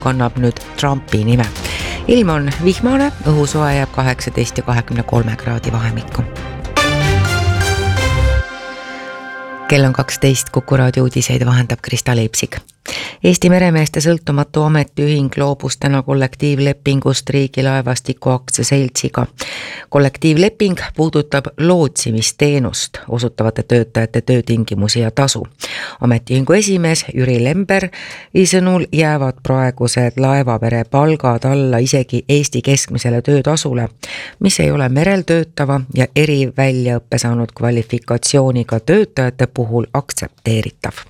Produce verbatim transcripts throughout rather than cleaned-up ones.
kannab nüüd Trumpi nime. Ilm on vihmane, õhusoe jääb kaheksateist ja kahekümne kolme kraadi vahemikku. Kell on kaksteist, Kuku raadio uudiseid vahendab Krista Leipsik. Eesti meremeeste sõltumatu ametiühing loobus täna kollektiivlepingust Riigilaevastiku aktsiaseltsiga. Kollektiivleping puudutab lootsimisteenust osutavate töötajate töötingimusi ja tasu. Ametiühingu esimees Jüri Lembergi sõnul jäävad praegused laevapere palgad alla isegi Eesti keskmisele töötasule, mis ei ole merel töötava ja eriväljaõppe saanud kvalifikatsiooniga töötajate puhul aktsepteeritav.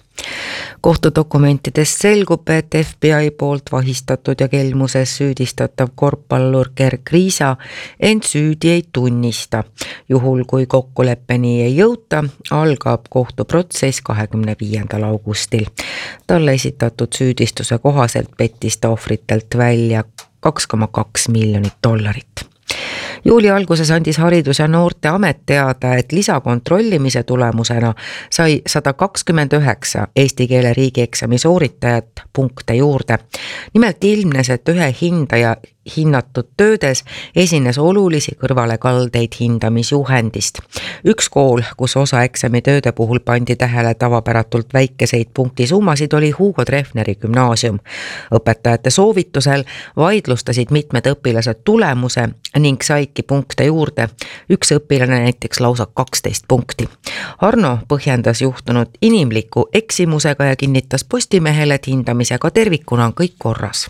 Kohtudokumentidest selgub, et F B I poolt vahistatud ja kelmuses süüdistatav korvpallur Gerg Riisa ent süüdi ei tunnista. Juhul kui kokkuleppeni ei jõuta, algab kohtuprotsess kahekümne viiendal augustil. Talle esitatud süüdistuse kohaselt pettis ta ohvritelt välja kaks koma kaks miljonit dollarit. Juuli alguses andis Haridus- ja Noorteamet teada, et lisakontrollimise tulemusena sai sada kakskümmend üheksa eesti keele riigieksami sooritajat punkte juurde. Nimelt ilmnes, et ühe hindaja hinnatud töödes esines olulisi kõrvalekaldeid hindamisjuhendist. Üks kool, kus osa eksamitööde puhul pandi tähele tavapäratult väikeseid punktisummasid, oli Hugo Treffneri gümnaasium. Õpetajate soovitusel vaidlustasid mitmed õpilased tulemuse ning saidki punkte juurde. Üks õpilane näiteks lausa kaksteist punkti. Arno põhjendas juhtunud inimliku eksimusega ja kinnitas Postimehele, et hindamisega tervikuna on kõik korras.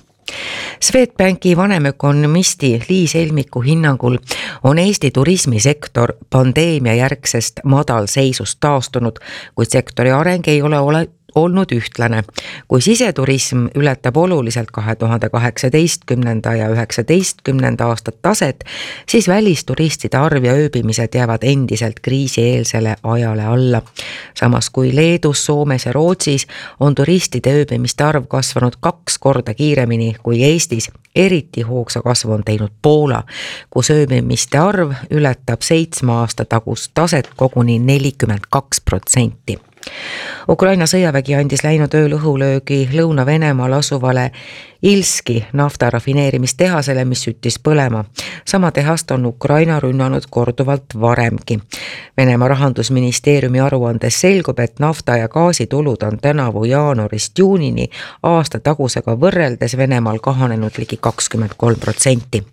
Swedbanki vanemökonomisti Liis Helmiku hinnangul on Eesti turismisektor pandeemia järgsest madal seisust taastunud, kuid sektori areng ei ole ole olnud ühtlane. Kui siseturism ületab oluliselt kahe tuhande kaheksateistkümnenda ja üheksateistkümnenda aastat taset, siis välisturistide arv ja ööbimised jäävad endiselt kriisieelsele ajale alla. Samas kui Leedus, Soomes ja Rootsis on turistide ööbimiste arv kasvanud kaks korda kiiremini kui Eestis, eriti hoogsa kasvu on teinud Poola, kus ööbimiste arv ületab seitsme aasta tagust taset koguni nelikümmend kaks protsenti. Ukraina sõjavägi andis läinud ööl õhulöögi Lõuna-Venemaal asuvale Ilski naftarafineerimistehasele, mis süttis põlema. Sama tehast on Ukraina rünnanud korduvalt varemgi. Venemaa rahandusministeeriumi aruandes selgub, et nafta ja gaasitulud on tänavu jaanuarist juunini aasta tagusega võrreldes Venemaal kahanenud ligi kakskümmend kolm protsenti.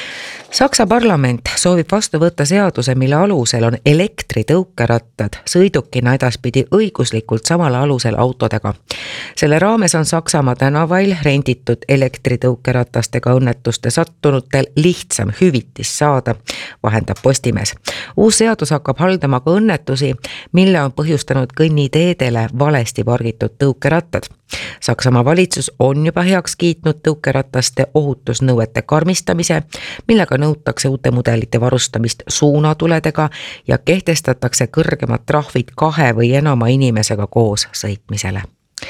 Saksa parlament soovib vastu võtta seaduse, mille alusel on elektritõukerattad sõidukina edaspidi õiguslikult samal alusel autodega. Selle raames on Saksamaa tänavail renditud elektritõukeratastega õnnetuste sattunutel lihtsam hüvitis saada, vahendab Postimees. Uus seadus hakkab haldama ka õnnetusi, mille on põhjustanud kõnniteedele valesti pargitud tõukerattad. Saksamaa valitsus on juba heaks kiitnud tõukerataste ohutusnõuete karmistamise, millega nõutakse uute mudelite varustamist suunatuledega ja kehtestatakse kõrgemad trahvid kahe või enama inimesega koos sõitmisele.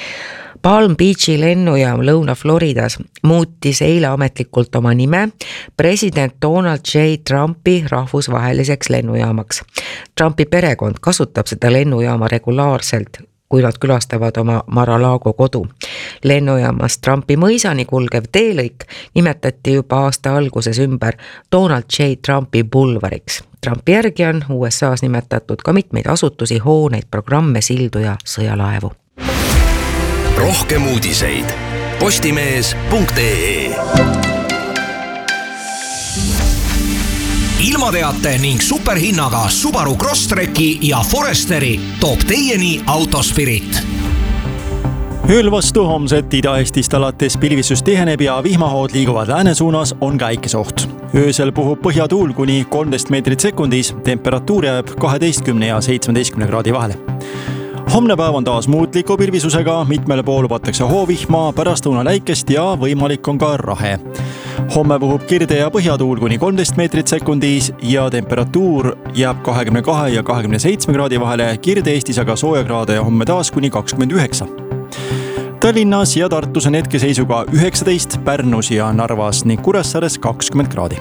Palm Beachi lennujaam Lõuna-Floridas muutis eile ametlikult oma nime president Donald J. Trumpi rahvusvaheliseks lennujaamaks. Trumpi perekond kasutab seda lennujaama regulaarselt, kui nad külastavad oma Mar-a-Lago kodu. Lennujaamast Trumpi mõisani kulgev teelõik nimetati juba aasta alguses ümber Donald J. Trumpi bulvariks. Trumpi järgi on U S A-s nimetatud ka mitmeid asutusi, hooneid, programme, sildu ja sõjalaevu. Rohkem uudiseid postimees punkt ee. Ilmateate ning superhinnaga Subaru Crosstreki ja Foresteri toob teieni Autospirit. Ööl vastu homset Ida-Eestist alates pilvisus tiheneb ja vihmahood liiguvad lääne suunas, on ka äikesoht. Öösel puhub põhjatuul kuni kolmteist meetrit sekundis, temperatuur jääb kaheteistkümne ja seitsmeteistkümne kraadi vahele. Homne päev on taas muutliku pilvisusega, mitmele pool lubatakse hoovihma, pärastlõuna läikest ja võimalik on ka rahe. Homme puhub kirde ja põhjatuul kuni kolmteist meetrit sekundis ja temperatuur jääb kahekümne kahe ja kahekümne seitsme kraadi vahele, kirde Eestis aga soojakraade ja homme taas kuni kakskümmend üheksa. Tallinnas ja Tartus on hetkeseisuga üheksateist, Pärnus ja Narvas ning Kuressaares kakskümmend kraadi.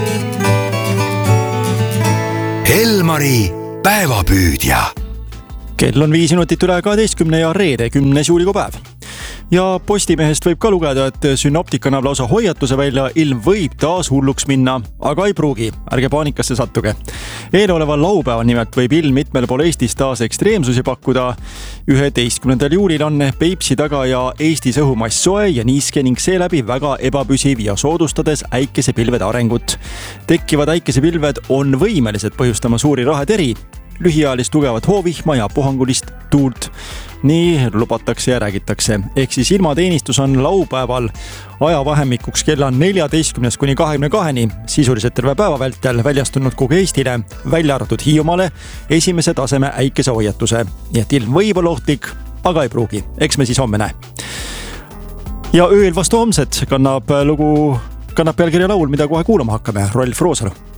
Elmari päevapüüdja. kell on viis minutit üle kaheteistkümne ja reede, kümnes juulikuu päev. Ja Postimehest võib ka lugeda, et Synoptic annab lausa hoiatuse välja, ilm võib taas hulluks minna, aga ei pruugi, ärge paanikasse sattuge. Eeloleval laupäeval nimelt võib ilm mitmel pool Eestis taas ekstreemsusi pakkuda. üheteistkümnendal juulil on Peipsi taga ja Eestis õhumass soe ja niiske ning seeläbi väga ebapüsiv ja soodustades äikesepilvede arengut. Tekkivad äikesepilved on võimelised põhjustama suuri raheteri, lühiajalist tugevat hoovihma ja puhangulist tuult. Nii lubatakse ja räägitakse. Ehk siis ilmateenistus on laupäeval ajavahemikuks kella neljateistkümnest kuni kahekümne kaheni sisuliselt terve päeva vältel väljastunud kogu Eestile, välja arvatud Hiiumaale, esimese taseme äikesehoiatuse. Nii et ilm võib olla ohtlik, aga ei pruugi. Eks me siis homme näe. Ja ööl vastu homset kannab lugu, kannab pealkirja laul, mida kohe kuulama hakkame, Rolf Roosalu.